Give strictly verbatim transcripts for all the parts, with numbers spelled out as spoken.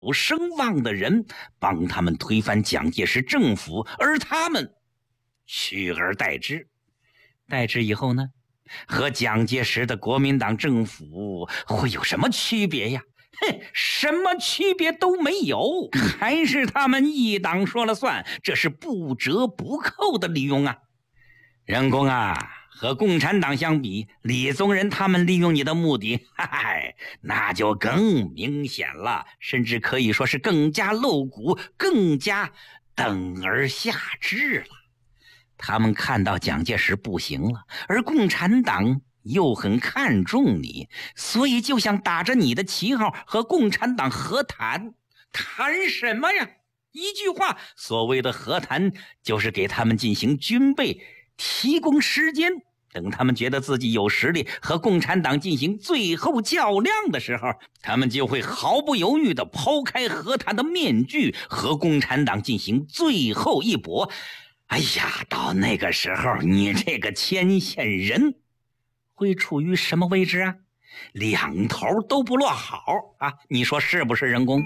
有声望的人帮他们推翻蒋介石政府，而他们取而代之。代之以后呢，和蒋介石的国民党政府会有什么区别呀？哼，什么区别都没有，还是他们一党说了算，这是不折不扣的利用啊。任公啊，和共产党相比，李宗仁他们利用你的目的，嗨，那就更明显了，甚至可以说是更加露骨，更加等而下之了。他们看到蒋介石不行了，而共产党又很看重你，所以就想打着你的旗号和共产党和谈。谈什么呀？一句话，所谓的和谈就是给他们进行军备，提供时间，等他们觉得自己有实力和共产党进行最后较量的时候，他们就会毫不犹豫地抛开和谈的面具，和共产党进行最后一搏。哎呀，到那个时候，你这个牵线人会处于什么位置啊？两头都不落好啊！你说是不是，任公？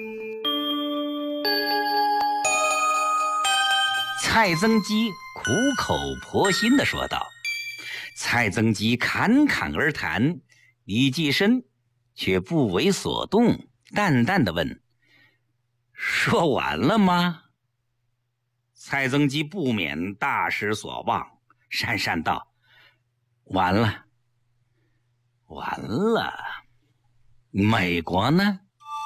蔡增基苦口婆心地说道。蔡增基侃侃而谈，李济深却不为所动，淡淡地问：说完了吗？蔡增基不免大失所望，讪讪道：完了，完了。美国呢？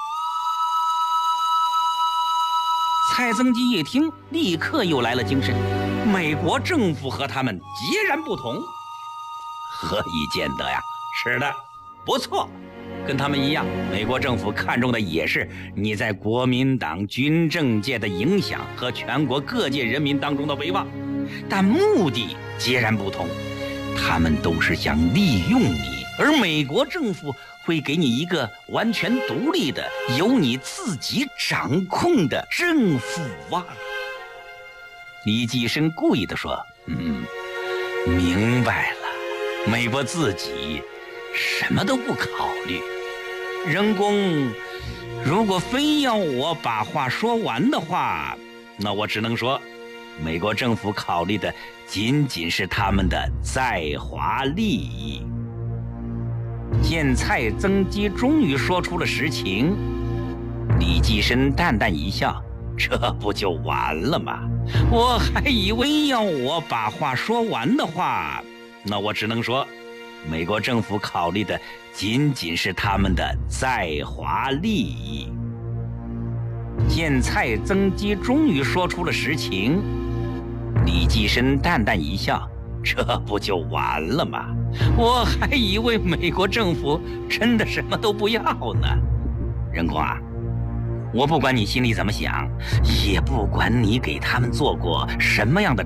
蔡增基一听，立刻又来了精神。美国政府和他们截然不同。何以见得呀？是的，不错，跟他们一样，美国政府看重的也是你在国民党军政界的影响和全国各界人民当中的威望，但目的截然不同。他们都是想利用你，而美国政府会给你一个完全独立的、由你自己掌控的政府啊。李济深故意地说：嗯，明白了，美国自己什么都不考虑。任公，如果非要我把话说完的话，那我只能说，美国政府考虑的仅仅是他们的在华利益。见蔡增基终于说出了实情，李济深淡淡一笑：这不就完了吗？我还以为要我把话说完的话，那我只能说，美国政府考虑的仅仅是他们的在华利益。见蔡增基终于说出了实情，李济深淡淡一笑：这不就完了吗？我还以为美国政府真的什么都不要呢。任公啊，我不管你心里怎么想，也不管你给他们做过什么样的